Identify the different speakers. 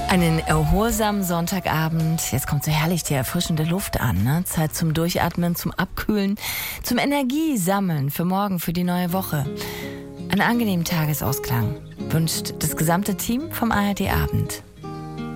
Speaker 1: Einen erholsamen Sonntagabend. Jetzt kommt so herrlich die erfrischende Luft an. Ne? Zeit zum Durchatmen, zum Abkühlen, zum Energiesammeln für morgen, für die neue Woche. Einen angenehmen Tagesausklang wünscht das gesamte Team vom ARD Abend.